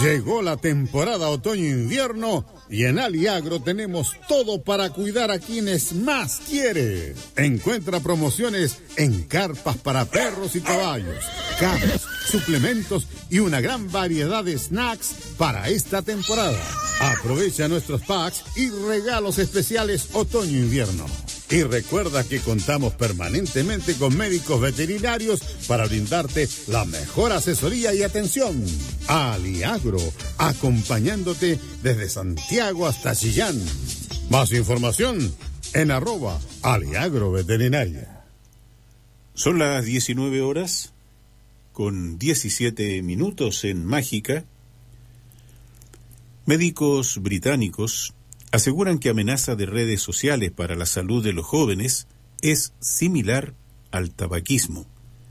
Llegó la temporada otoño-invierno y en Aliagro tenemos todo para cuidar a quienes más quiere. Encuentra promociones en carpas para perros y caballos, camas, suplementos y una gran variedad de snacks para esta temporada. Aprovecha nuestros packs y regalos especiales otoño-invierno. Y recuerda que contamos permanentemente con médicos veterinarios para brindarte la mejor asesoría y atención. Aliagro, acompañándote desde Santiago hasta Chillán. Más información en @aliagroveterinaria. Son las 19 horas con 17 minutos en Mágica. Médicos británicos aseguran que amenaza de redes sociales para la salud de los jóvenes es similar al tabaquismo.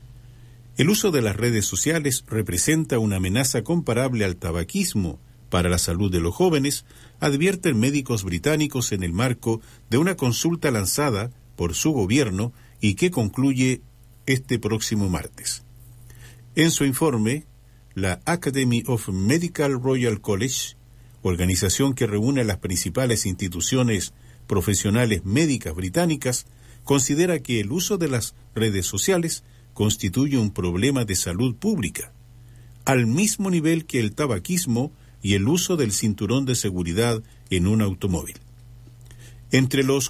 El uso de las redes sociales representa una amenaza comparable al tabaquismo para la salud de los jóvenes, advierten médicos británicos en el marco de una consulta lanzada por su gobierno y que concluye este próximo martes. En su informe, la Academy of Medical Royal College, organización que reúne a las principales instituciones profesionales médicas británicas, considera que el uso de las redes sociales constituye un problema de salud pública, al mismo nivel que el tabaquismo y el uso del cinturón de seguridad en un automóvil. Entre los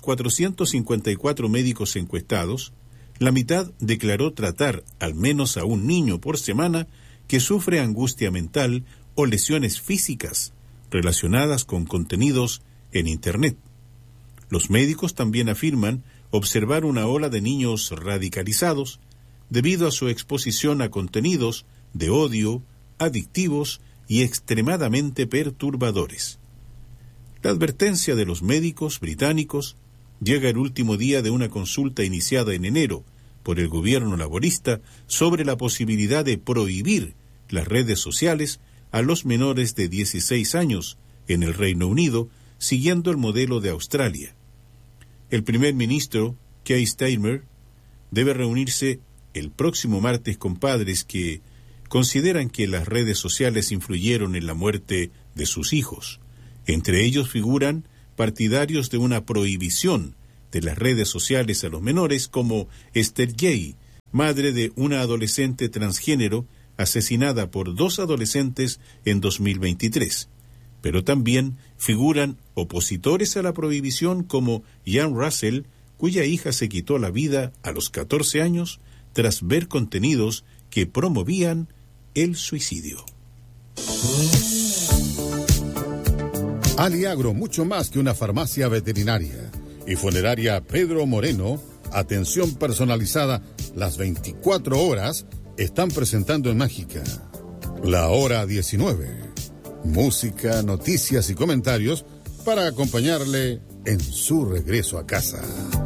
454 médicos encuestados, la mitad declaró tratar al menos a un niño por semana que sufre angustia mental o lesiones físicas relacionadas con contenidos en Internet. Los médicos también afirman observar una ola de niños radicalizados debido a su exposición a contenidos de odio, adictivos y extremadamente perturbadores. La advertencia de los médicos británicos llega el último día de una consulta iniciada en enero por el gobierno laborista sobre la posibilidad de prohibir las redes sociales a los menores de 16 años en el Reino Unido, siguiendo el modelo de Australia. El primer ministro, Keir Starmer, debe reunirse el próximo martes con padres que consideran que las redes sociales influyeron en la muerte de sus hijos. Entre ellos figuran partidarios de una prohibición de las redes sociales a los menores, como Esther Jay, madre de una adolescente transgénero asesinada por 2 adolescentes en 2023. Pero también figuran opositores a la prohibición como Ian Russell, cuya hija se quitó la vida a los 14 años tras ver contenidos que promovían el suicidio. Aliagro, mucho más que una farmacia veterinaria. Y Funeraria Pedro Moreno, atención personalizada las 24 horas, están presentando en Mágica la hora 19. Música, noticias y comentarios para acompañarle en su regreso a casa.